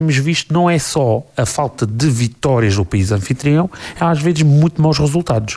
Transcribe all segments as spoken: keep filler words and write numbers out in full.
temos visto não é só a falta de vitórias do país anfitrião, é às vezes muito maus resultados.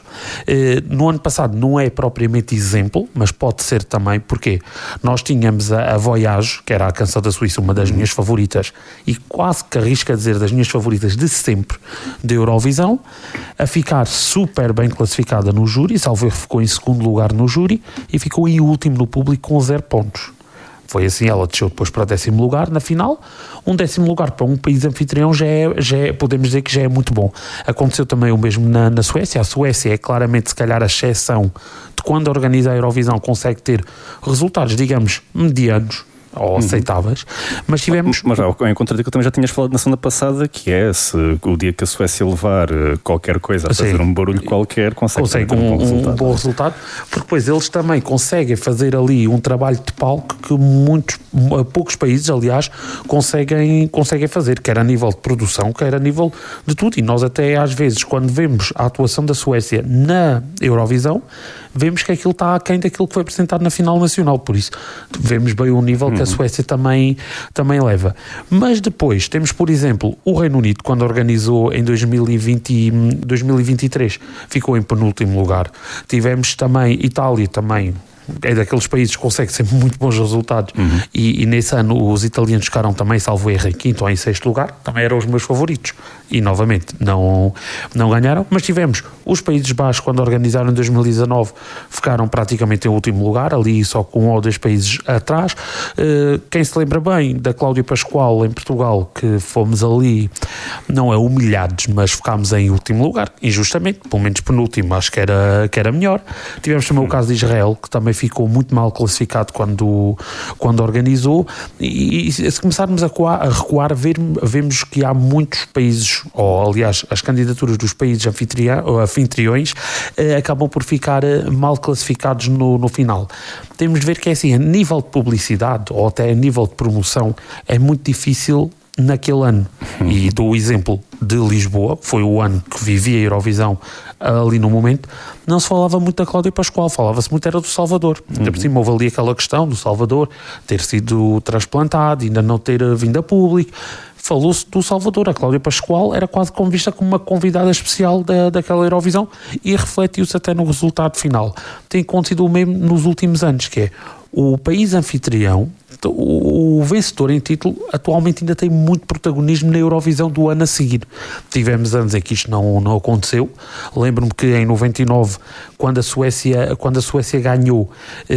No ano passado não é propriamente exemplo, mas pode ser também, porque nós tínhamos a, a Voyage, que era a canção da Suíça, uma das minhas favoritas, e quase que arrisco a dizer das minhas favoritas de sempre da Eurovisão, a ficar super bem classificada no júri, salvo erro ficou em segundo lugar no júri, e ficou em último no público com zero pontos. Foi assim, ela desceu depois para décimo lugar na final. Um décimo lugar para um país anfitrião já é, já é, podemos dizer que já é muito bom. Aconteceu também o mesmo na, na Suécia. A Suécia é claramente, se calhar, a exceção de quando organiza a Eurovisão, consegue ter resultados, digamos, medianos ou aceitáveis, uhum. mas tivemos... Mas já, em contradição, também já tinhas falado na semana passada, que é, se o dia que a Suécia levar qualquer coisa a Sim. fazer um barulho qualquer, consegue, consegue um, um, bom resultado, um bom resultado, porque depois eles também conseguem fazer ali um trabalho de palco que muitos, poucos países, aliás, conseguem, conseguem fazer, quer a nível de produção, quer a nível de tudo, e nós até às vezes, quando vemos a atuação da Suécia na Eurovisão, vemos que aquilo está aquém daquilo que foi apresentado na final nacional, por isso vemos bem o nível que a Suécia também, também leva. Mas depois temos, por exemplo, o Reino Unido, quando organizou em dois mil e vinte, dois mil e vinte e três, ficou em penúltimo lugar. Tivemos também Itália, também é daqueles países que consegue sempre muito bons resultados, uhum. e, e nesse ano os italianos ficaram também, salvo erro, em quinto ou em sexto lugar, também eram os meus favoritos, e novamente não, não ganharam, mas tivemos os Países Baixos, quando organizaram em dois mil e dezanove, ficaram praticamente em último lugar, ali só com um ou dois países atrás. Uh, quem se lembra bem da Cláudia Pascoal em Portugal, que fomos ali, não é humilhados, mas ficámos em último lugar, injustamente, pelo menos penúltimo, acho que era, que era melhor. Tivemos também uhum. o caso de Israel, que também ficou muito mal classificado quando, quando organizou, e, e se começarmos a, coar, a recuar, ver, vemos que há muitos países, ou aliás, as candidaturas dos países anfitriões eh, acabam por ficar eh, mal classificados no, no final. Temos de ver que é assim, a nível de publicidade, ou até a nível de promoção, é muito difícil naquele ano. Uhum. E dou o exemplo de Lisboa, foi o ano que vivia a Eurovisão ali no momento, não se falava muito da Cláudia Pascoal, falava-se muito era do Salvador. Ainda por cima houve ali aquela questão do Salvador ter sido transplantado, ainda não ter vindo a público. Falou-se do Salvador. A Cláudia Pascoal era quase como vista como uma convidada especial da, daquela Eurovisão, e refletiu-se até no resultado final. Tem acontecido o mesmo nos últimos anos, que é o país anfitrião, o, o vencedor em título, atualmente ainda tem muito protagonismo na Eurovisão do ano a seguir. Tivemos anos em que isto não, não aconteceu. Lembro-me que em noventa e nove, quando a Suécia, quando a Suécia ganhou...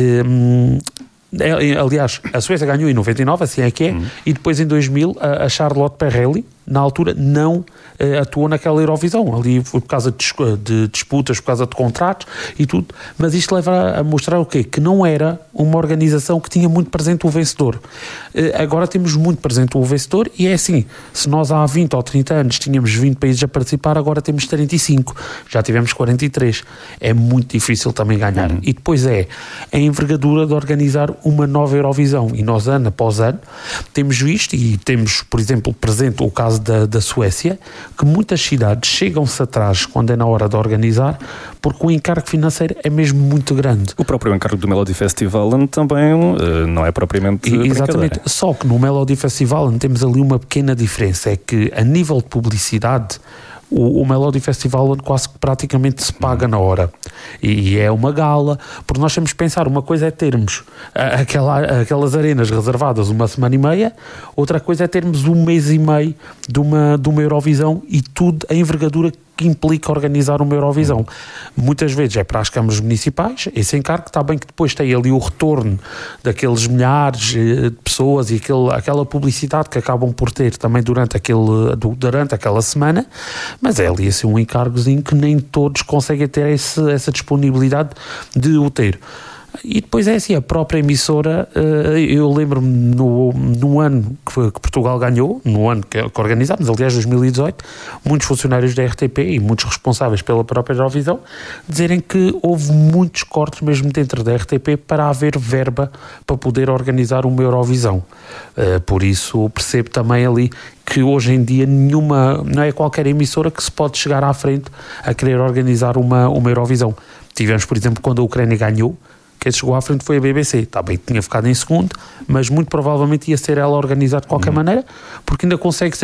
Hum, aliás, a Suécia ganhou em noventa e nove, assim é que é, uhum. e depois em dois mil a, a Charlotte Perrelli, na altura, não uh, atuou naquela Eurovisão. Ali foi por causa de, de disputas, por causa de contratos e tudo. Mas isto leva a, a mostrar o quê? Que não era uma organização que tinha muito presente o vencedor. Uh, agora temos muito presente o vencedor, e é assim, se nós há vinte ou trinta anos tínhamos vinte países a participar, agora temos trinta e cinco. Já tivemos quarenta e três. É muito difícil também ganhar. Uhum. E depois é a envergadura de organizar uma nova Eurovisão. E nós, ano após ano, temos visto, e temos, por exemplo, presente o caso Da, da Suécia, que muitas cidades chegam-se atrás quando é na hora de organizar, porque o encargo financeiro é mesmo muito grande. O próprio encargo do Melody Festival também uh, não é propriamente e, exatamente, só que no Melody Festival temos ali uma pequena diferença, é que a nível de publicidade O, o Melody Festival quase que praticamente se paga na hora, e, e é uma gala, porque nós temos que pensar, uma coisa é termos aquela, aquelas arenas reservadas uma semana e meia, outra coisa é termos um mês e meio de uma, de uma Eurovisão, e tudo a envergadura que implica organizar uma Eurovisão. Muitas vezes é para as câmaras municipais, esse encargo, está bem que depois tem ali o retorno daqueles milhares de pessoas e aquele, aquela publicidade que acabam por ter também durante, aquele, durante aquela semana, mas é ali assim um encargozinho que nem todos conseguem ter esse, essa disponibilidade de o ter. E depois é assim, a própria emissora, eu lembro-me no, no ano que Portugal ganhou, no ano que, que organizámos, aliás dois mil e dezoito, muitos funcionários da R T P e muitos responsáveis pela própria Eurovisão dizerem que houve muitos cortes mesmo dentro da R T P para haver verba para poder organizar uma Eurovisão. Por isso percebo também ali que hoje em dia nenhuma, não é qualquer emissora que se pode chegar à frente a querer organizar uma, uma Eurovisão. Tivemos, por exemplo, quando a Ucrânia ganhou, quem chegou à frente foi a B B C. Está bem que tinha ficado em segundo, mas muito provavelmente ia ser ela a organizar de qualquer uhum. maneira, porque ainda consegue ser